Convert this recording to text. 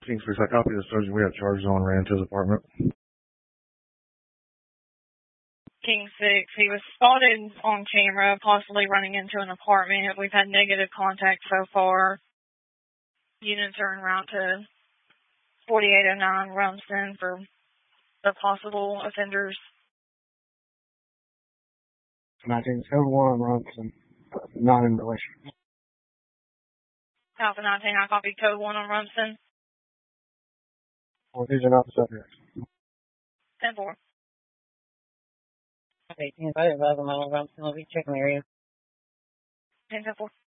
King 6, I copy the surgeon. We have charges on, ran to his apartment. King 6, he was spotted on camera, possibly running into an apartment. We've had negative contact so far. Units are en route to 4809 Rumson for the possible offenders. 19, code 1 Rumson, not in relation. Alpha 19, I copy code 1 on Rumson. Well, these are not the subjects. 10-4. Okay, 10-5, on Rumson, we'll be checking the area. 10-4.